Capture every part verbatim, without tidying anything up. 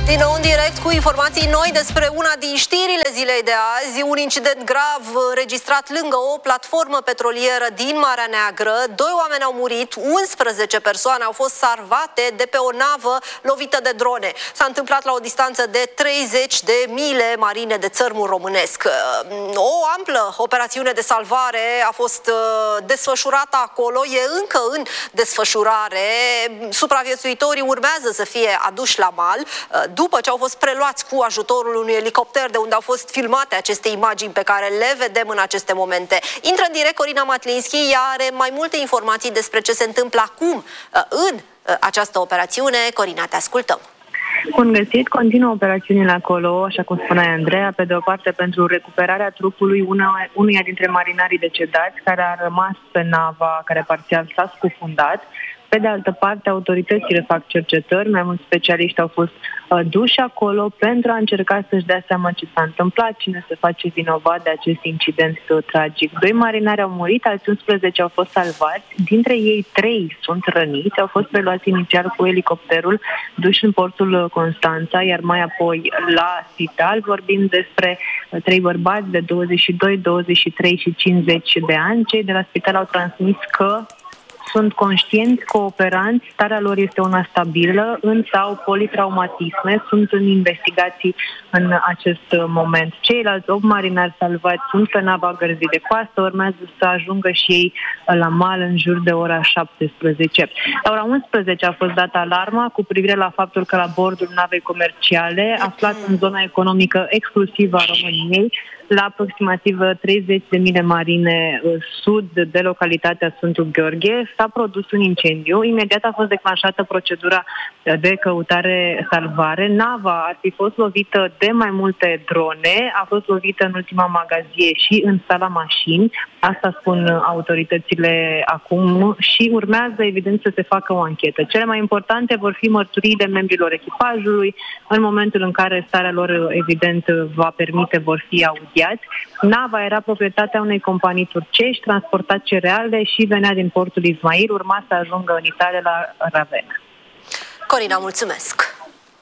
Din nou în direct cu informații noi despre una din știrile zilei de azi, un incident grav registrat lângă o platformă petrolieră din Marea Neagră. Doi oameni au murit, unsprezece persoane au fost salvate de pe o navă lovită de drone. S-a întâmplat la o distanță de treizeci de mile marine de țărmul românesc. O amplă operațiune de salvare a fost desfășurată acolo, e încă în desfășurare. Supraviețuitorii urmează să fie aduși la mal după ce au fost preluați cu ajutorul unui elicopter, de unde au fost filmate aceste imagini pe care le vedem în aceste momente. Intră în direct Corina Matlinski, ea are mai multe informații despre ce se întâmplă acum în această operațiune. Corina, te ascultăm. Bun găsit, continuă operațiunile acolo, așa cum spunea Andreea, pe de o parte pentru recuperarea trupului una, unuia dintre marinarii decedați care a rămas pe nava care parțial s-a scufundat. Pe de altă parte, autoritățile fac cercetări, mai mulți specialiști au fost uh, duși acolo pentru a încerca să-și dea seama ce s-a întâmplat, cine se face vinovat de acest incident uh, tragic. Doi marinari au murit, alți unsprezece au fost salvați, dintre ei trei sunt răniți, au fost preluați inițial cu elicopterul, duși în portul Constanța, iar mai apoi la spital. Vorbim despre uh, trei bărbați de douăzeci și doi, douăzeci și trei și cincizeci de ani. Cei de la spital au transmis că sunt conștienți, cooperanți, starea lor este una stabilă, însă au politraumatisme, sunt în investigații în acest moment. Ceilalți opt marinari salvați sunt pe nava Gărzii de coastă, urmează să ajungă și ei la mal în jur de ora șaptesprezece. La ora unsprezece a fost dată alarma cu privire la faptul că la bordul navei comerciale, aflat în zona economică exclusivă a României, la aproximativ treizeci de mile marine sud de localitatea Sfântul Gheorghe, s-a produs un incendiu. Imediat a fost declanșată procedura de căutare-salvare. Nava ar fi fost lovită de mai multe drone, a fost lovită în ultima magazie și în sala mașini. Asta spun autoritățile acum și urmează, evident, să se facă o anchetă. Cele mai importante vor fi mărturiile membrilor echipajului. În momentul în care starea lor, evident, va permite, vor fi audiați. Nava era proprietatea unei companii turcești, transporta cereale și venea din portul Ismail, urma să ajungă în Italia la Ravenna. Corina, mulțumesc!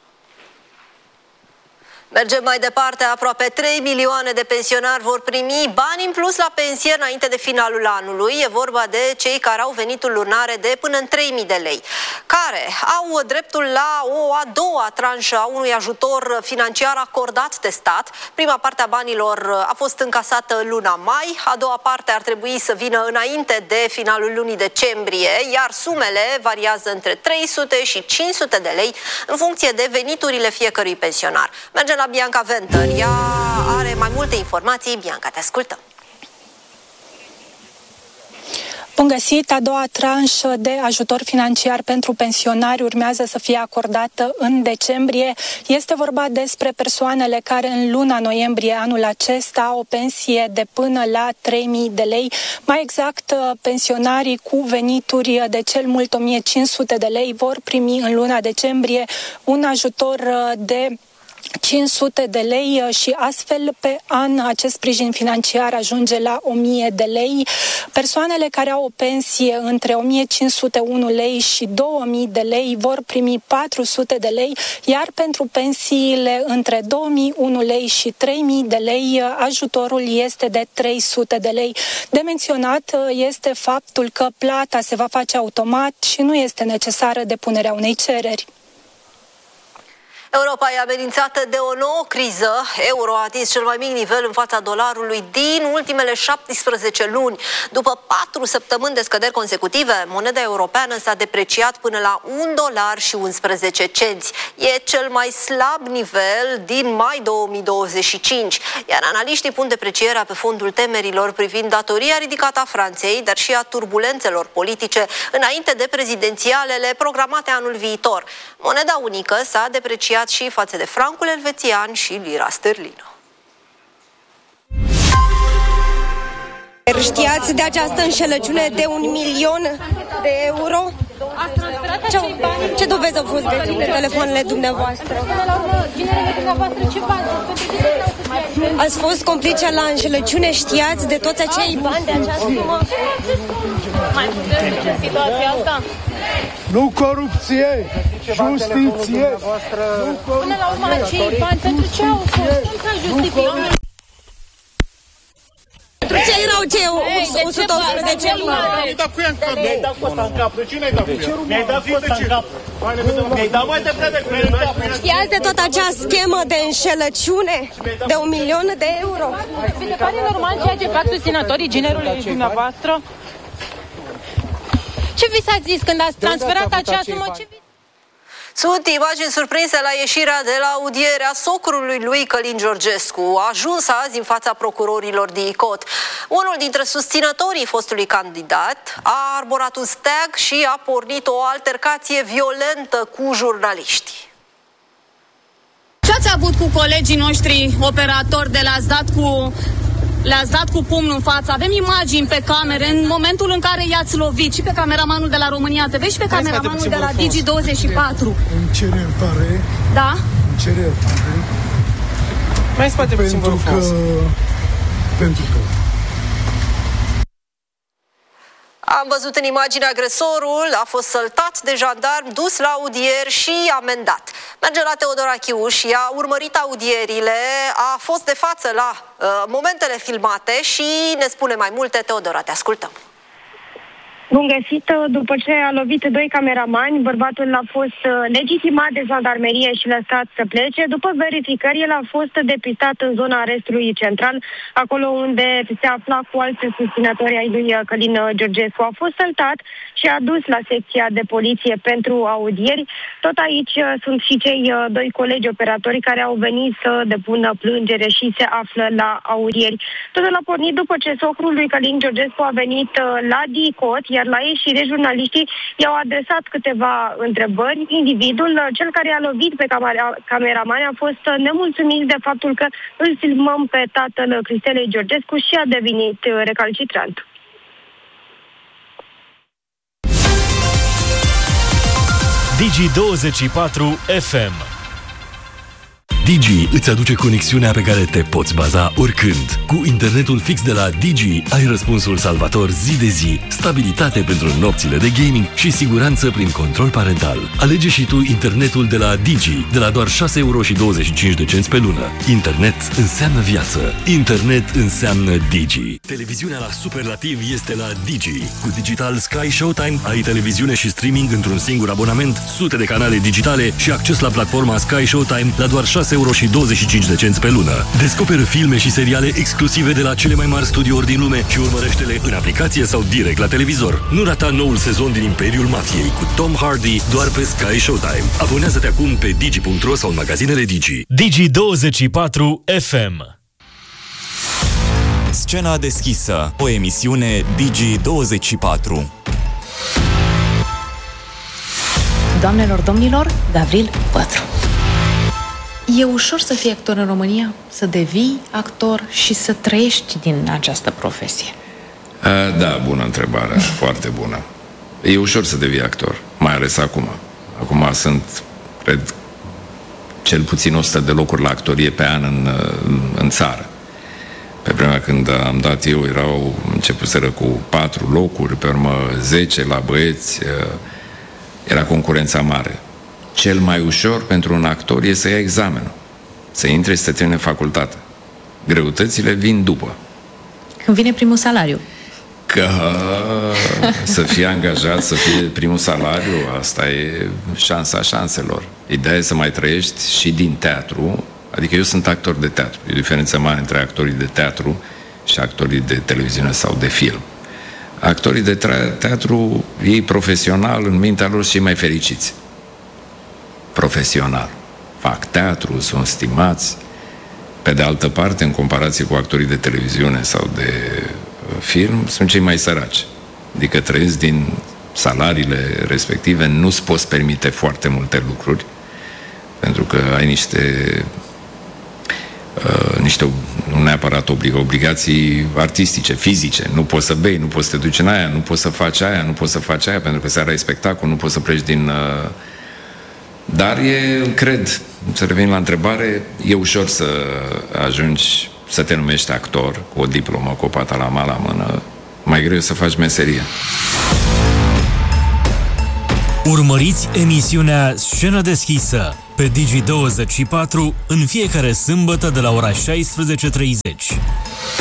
Mergem mai departe, aproape trei milioane de pensionari vor primi bani în plus la pensie înainte de finalul anului. E vorba de cei care au venituri lunare de până în trei mii de lei, care au dreptul la o a doua tranșă a unui ajutor financiar acordat de stat. Prima parte a banilor a fost încasată luna mai, a doua parte ar trebui să vină înainte de finalul lunii decembrie, iar sumele variază între trei sute și cinci sute de lei în funcție de veniturile fiecărui pensionar. Mergem la Bianca Venter. Ea are mai multe informații. Bianca, te ascultăm. Bun găsit! A doua tranșă de ajutor financiar pentru pensionari urmează să fie acordată în decembrie. Este vorba despre persoanele care în luna noiembrie anul acesta au o pensie de până la trei mii de lei. Mai exact, pensionarii cu venituri de cel mult o mie cinci sute de lei vor primi în luna decembrie un ajutor de cinci sute de lei și astfel pe an acest sprijin financiar ajunge la o mie de lei. Persoanele care au o pensie între o mie cinci sute unu lei și două mii de lei vor primi patru sute de lei, iar pentru pensiile între două mii unu lei și trei mii de lei ajutorul este de trei sute de lei. De menționat este faptul că plata se va face automat și nu este necesară depunerea unei cereri. Europa e amenințată de o nouă criză. Euro a atins cel mai mic nivel în fața dolarului din ultimele șaptesprezece luni. După patru săptămâni de scăderi consecutive, moneda europeană s-a depreciat până la un dolar și unsprezece cenți. E cel mai slab nivel din mai două mii douăzeci și cinci, iar analiștii pun deprecierea pe fondul temerilor privind datoria ridicată a Franței, dar și a turbulențelor politice înainte de prezidențialele programate anul viitor. Moneda unică s-a depreciat și față de francul elvețian și lira sterlină. Știați de această înșelăciune de un milion de euro? Ce, ce dovezi au fost găsite telefoanele dumneavoastră? Ați fost complice la înșelăciune? Știați de toți acei bani, de această sumă? Mai putem în situația asta? Nu corupție! Justiție! Până la urmă, acei bani, pentru ce au fost? Cum s-a justificat? Pentru ce erau cei o sută optsprezece luni? Mi-ai dat cu ea în cap. Mi-ai dat cu ăsta în cap. De ce n-ai dat cu ea? Mi-ai dat cu ăsta în cap. Mi-ai dat mai devreme cu ea. Știați de tot acea schemă de înșelăciune de un milion de euro? Vi se pare normal ceea ce fac susținătorii generului dumneavoastră? Ce vi s-a zis când ați transferat acea sumă? Ce vi... Sunt imagini surprinse la ieșirea de la audierea socrului lui Călin Georgescu, ajuns azi în fața procurorilor din I C O T. Unul dintre susținătorii fostului candidat a arborat un steag și a pornit o altercație violentă cu jurnaliștii. Ce ați avut cu colegii noștri operatori de le-ați dat cu... Le-ați dat cu pumnul în față. Avem imagini pe camere în momentul în care i-ați lovit și pe cameramanul de la România T V și pe cameramanul de la Digi douăzeci și patru. Îmi cer iertare. Da? Îmi cer iertare. Mai spate puțin, vă rog frumos. Pentru că... Am văzut în imagine agresorul, a fost săltat de jandarm, dus la audieri și amendat. Merge la Teodorachiu și a urmărit audierile, a fost de față la uh, momentele filmate și ne spune mai multe. Teodora, te ascultăm. Bun găsit, după ce a lovit doi cameramani, bărbatul a fost legitimat de jandarmerie și lăsat să plece. După verificări, el a fost depistat în zona arestului central, acolo unde se afla cu alți susținători ai lui Călin Georgescu. A fost săltat și a dus la secția de poliție pentru audieri. Tot aici sunt și cei doi colegi operatori care au venit să depună plângere și se află la audieri. Totul a pornit după ce socrul lui Călin Georgescu a venit la D I C O T, iar la ieșire jurnaliștii i-au adresat câteva întrebări. Individul, cel care a lovit pe cameraman, a fost nemulțumit de faptul că îl filmăm pe tatăl Cristelei Georgescu și a devenit recalcitrant. Digi douăzeci și patru F M. Digi îți aduce conexiunea pe care te poți baza oricând. Cu internetul fix de la Digi ai răspunsul salvator zi de zi, stabilitate pentru nopțile de gaming și siguranță prin control parental. Alege și tu internetul de la Digi, de la doar șase euro și douăzeci și cinci de cenți pe lună. Internet înseamnă viață. Internet înseamnă Digi. Televiziunea la superlativ este la Digi. Cu Digital Sky Showtime ai televiziune și streaming într-un singur abonament, sute de canale digitale și acces la platforma Sky Showtime la doar șase euro și douăzeci și cinci de cenți pe lună. Descoperă filme și seriale exclusive de la cele mai mari studiouri din lume și urmărește-le în aplicație sau direct la televizor. Nu rata noul sezon din Imperiul Mafiei cu Tom Hardy doar pe Sky Showtime. Abonează-te acum pe digi punct ro sau în magazinele Digi. Digi douăzeci și patru F M. Scena deschisă, o emisiune Digi douăzeci și patru. Doamnelor, domnilor, Gavril Pătru. E ușor să fii actor în România? Să devii actor și să trăiești din această profesie? A, da, bună întrebare, foarte bună. E ușor să devii actor, mai ales acum. Acum sunt, cred, cel puțin o sută de locuri la actorie pe an în, în țară. Pe vremea când am dat eu, erau începuseră cu patru locuri, pe urmă zece la băieți, era concurența mare. Cel mai ușor pentru un actor e să ia examenul, să intre și să termine facultatea. Greutățile vin după. Când vine primul salariu. Că să fie angajat, să fie primul salariu, asta e șansa șanselor. Ideea e să mai trăiești și din teatru, adică eu sunt actor de teatru. E o diferență mare între actorii de teatru și actorii de televiziune sau de film. Actorii de teatru, ei profesional, în mintea lor, și mai fericiți. Profesional. Fac teatru, sunt stimați. Pe de altă parte, în comparație cu actorii de televiziune sau de film, sunt cei mai săraci. Adică trăiesc din salariile respective, nu-ți poți permite foarte multe lucruri, pentru că ai niște uh, niște, nu neapărat oblig- obligații artistice, fizice. Nu poți să bei, nu poți să te duci în aia, nu poți să faci aia, nu poți să faci aia, pentru că seara ai spectacol, nu poți să pleci din... Uh, Dar e, cred, să revin la întrebare, e ușor să ajungi să te numești actor cu o diplomă, cu o patalama la mână. Mai greu să faci meseria. Urmăriți emisiunea Scenă deschisă pe Digi douăzeci și patru în fiecare sâmbătă de la ora șaisprezece și treizeci.